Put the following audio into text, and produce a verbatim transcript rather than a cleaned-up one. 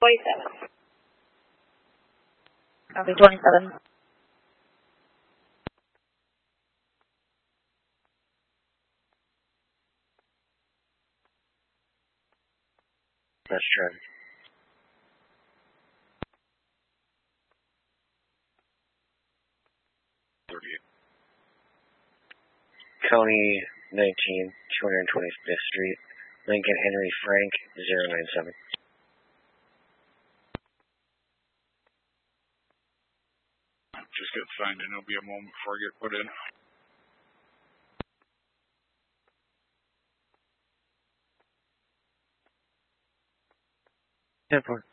twenty-seven. Copy, twenty-seven. That's true. thirty-eight. Coney nineteen, two hundred twenty-fifth Street, Lincoln Henry Frank, zero nine seven. Just get signed in. It'll be a moment before I get put in. ten four.